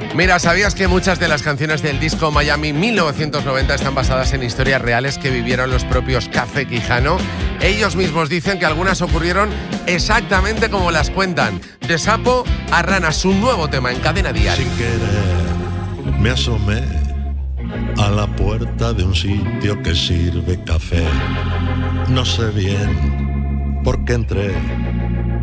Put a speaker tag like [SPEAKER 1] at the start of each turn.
[SPEAKER 1] Mira, ¿sabías que muchas de las canciones del disco Miami 1990 están basadas en historias reales que vivieron los propios Café Quijano? Ellos mismos dicen que algunas ocurrieron exactamente como las cuentan. De sapo a rana, su nuevo tema en Cadena Dial.
[SPEAKER 2] Sin querer me asomé a la puerta de un sitio que sirve café. No sé bien por qué entré,